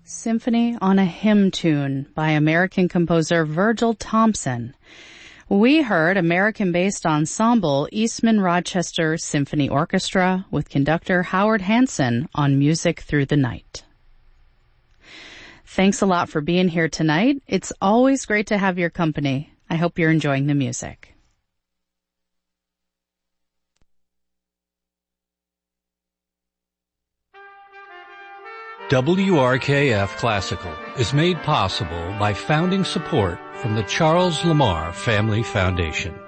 Symphony on a Hymn Tune by American composer Virgil Thompson. We heard American-based ensemble Eastman Rochester Symphony Orchestra with conductor Howard Hanson on Music Through the Night. Thanks a lot for being here tonight. It's always great to have your company. I hope you're enjoying the music. WRKF Classical is made possible by founding support from the Charles Lamar Family Foundation.